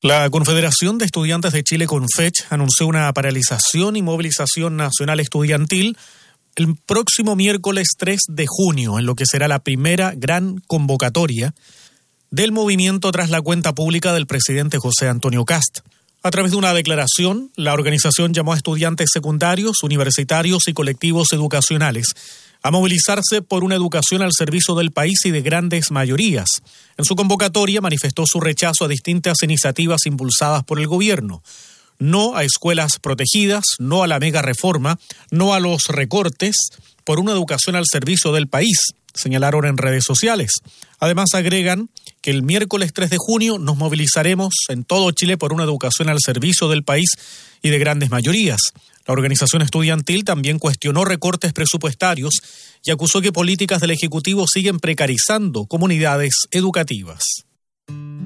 La Confederación de Estudiantes de Chile, CONFECH, anunció una paralización y movilización nacional estudiantil el próximo miércoles 3 de junio, en lo que será la primera gran convocatoria del movimiento tras la cuenta pública del presidente José Antonio Kast. A través de una declaración, la organización llamó a estudiantes secundarios, universitarios y colectivos educacionales a movilizarse por una educación al servicio del país y de grandes mayorías. En su convocatoria manifestó su rechazo a distintas iniciativas impulsadas por el gobierno. No a escuelas protegidas, no a la mega reforma, no a los recortes, por una educación al servicio del país, señalaron en redes sociales. Además agregan que el miércoles 3 de junio nos movilizaremos en todo Chile por una educación al servicio del país y de grandes mayorías. La organización estudiantil también cuestionó recortes presupuestarios y acusó que políticas del Ejecutivo siguen precarizando comunidades educativas.